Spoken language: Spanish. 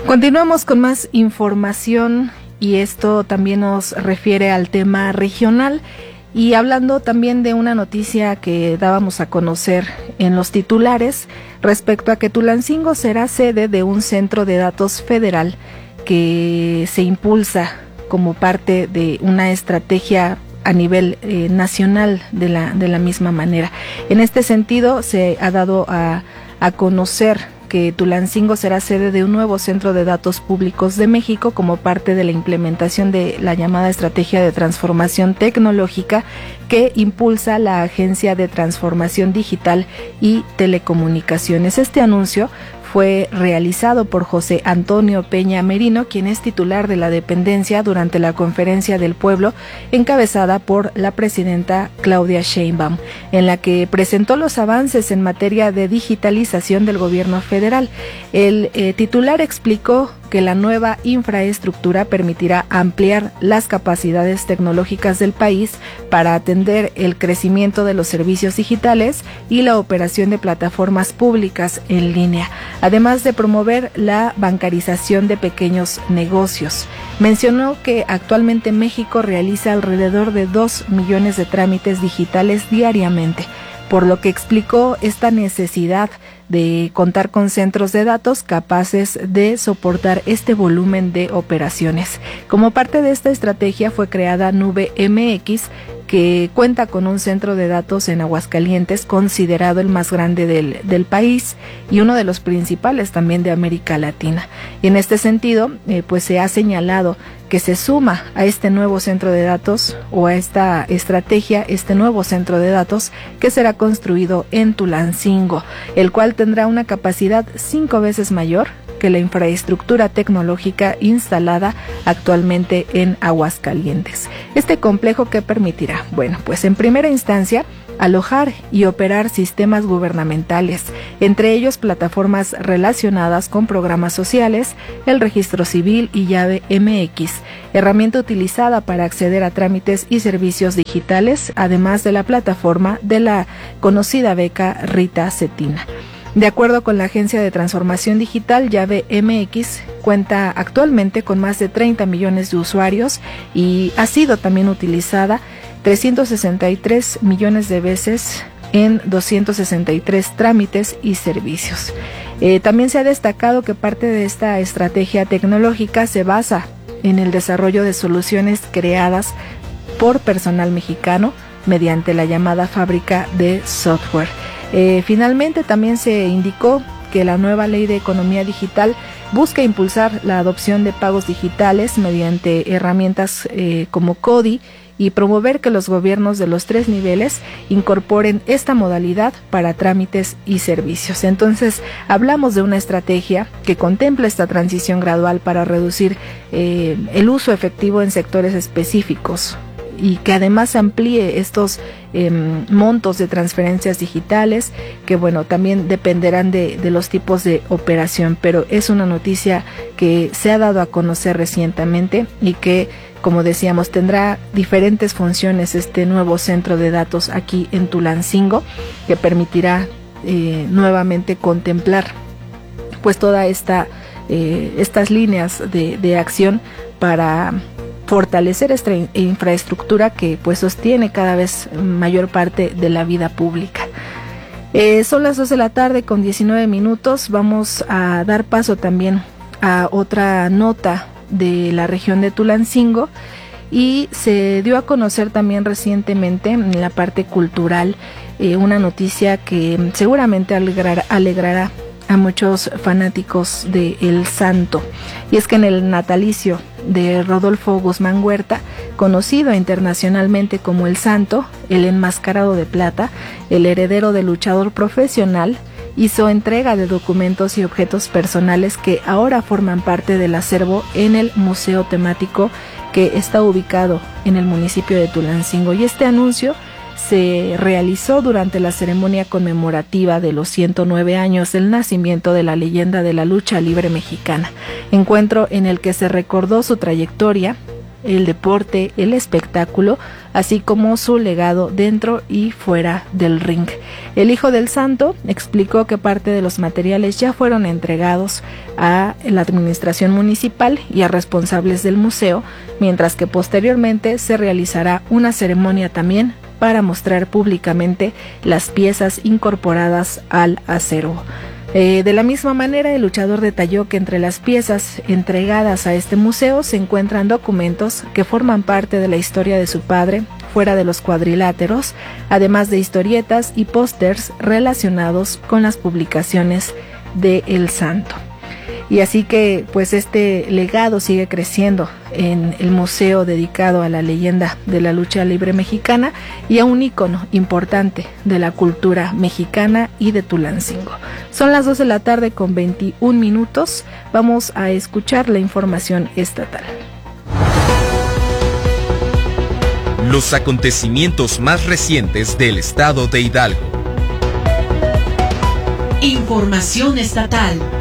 Continuamos con más información y esto también nos refiere al tema regional y hablando también de una noticia que dábamos a conocer en los titulares respecto a que Tulancingo será sede de un centro de datos federal que se impulsa como parte de una estrategia a nivel nacional de la misma manera. En este sentido se ha dado a conocer que Tulancingo será sede de un nuevo Centro de Datos Públicos de México como parte de la implementación de la llamada Estrategia de Transformación Tecnológica que impulsa la Agencia de Transformación Digital y Telecomunicaciones. Este anuncio fue realizado por José Antonio Peña Merino, quien es titular de la dependencia durante la Conferencia del Pueblo encabezada por la presidenta Claudia Sheinbaum, en la que presentó los avances en materia de digitalización del gobierno federal. El titular explicó que la nueva infraestructura permitirá ampliar las capacidades tecnológicas del país para atender el crecimiento de los servicios digitales y la operación de plataformas públicas en línea, además de promover la bancarización de pequeños negocios. Mencionó que actualmente México realiza alrededor de 2 millones de trámites digitales diariamente, por lo que explicó esta necesidad de contar con centros de datos capaces de soportar este volumen de operaciones. Como parte de esta estrategia fue creada Nube MX, que cuenta con un centro de datos en Aguascalientes, considerado el más grande del país y uno de los principales también de América Latina. Y en este sentido, pues se ha señalado que se suma a este nuevo centro de datos o a esta estrategia, este nuevo centro de datos que será construido en Tulancingo, el cual tendrá una capacidad 5 veces mayor que la infraestructura tecnológica instalada actualmente en Aguascalientes. Este complejo, ¿qué permitirá? Bueno, pues en primera instancia, alojar y operar sistemas gubernamentales, entre ellos plataformas relacionadas con programas sociales, el registro civil y llave MX, herramienta utilizada para acceder a trámites y servicios digitales, además de la plataforma de la conocida beca Rita Cetina. De acuerdo con la Agencia de Transformación Digital, Llave MX cuenta actualmente con más de 30 millones de usuarios y ha sido también utilizada 363 millones de veces en 263 trámites y servicios. También se ha destacado que parte de esta estrategia tecnológica se basa en el desarrollo de soluciones creadas por personal mexicano mediante la llamada fábrica de software. Finalmente, también se indicó que la nueva ley de economía digital busca impulsar la adopción de pagos digitales mediante herramientas como CODI y promover que los gobiernos de los 3 niveles incorporen esta modalidad para trámites y servicios. Entonces, hablamos de una estrategia que contempla esta transición gradual para reducir el uso efectivo en sectores específicos y que además amplíe estos montos de transferencias digitales que bueno, también dependerán de los tipos de operación, pero es una noticia que se ha dado a conocer recientemente y que, como decíamos, tendrá diferentes funciones este nuevo centro de datos aquí en Tulancingo, que permitirá nuevamente contemplar pues toda estas líneas de acción para fortalecer esta infraestructura que pues sostiene cada vez mayor parte de la vida pública. Son las 2 de la tarde con 19 minutos. Vamos a dar paso también a otra nota de la región de Tulancingo y se dio a conocer también recientemente en la parte cultural una noticia que seguramente alegrará a muchos fanáticos de El Santo, y es que en el natalicio de Rodolfo Guzmán Huerta, conocido internacionalmente como El Santo, el enmascarado de plata, el heredero del luchador profesional, hizo entrega de documentos y objetos personales que ahora forman parte del acervo en el museo temático que está ubicado en el municipio de Tulancingo, y este anuncio se realizó durante la ceremonia conmemorativa de los 109 años del nacimiento de la leyenda de la lucha libre mexicana, encuentro en el que se recordó su trayectoria el deporte, el espectáculo, así como su legado dentro y fuera del ring. El hijo del santo explicó que parte de los materiales ya fueron entregados a la administración municipal y a responsables del museo, mientras que posteriormente se realizará una ceremonia también para mostrar públicamente las piezas incorporadas al acervo. De la misma manera, el luchador detalló que entre las piezas entregadas a este museo se encuentran documentos que forman parte de la historia de su padre fuera de los cuadriláteros, además de historietas y pósters relacionados con las publicaciones de El Santo. Y así que pues este legado sigue creciendo en el museo dedicado a la leyenda de la lucha libre mexicana y a un ícono importante de la cultura mexicana y de Tulancingo. Son las 2 de la tarde con 21 minutos. Vamos a escuchar la información estatal. Los acontecimientos más recientes del estado de Hidalgo. Información estatal.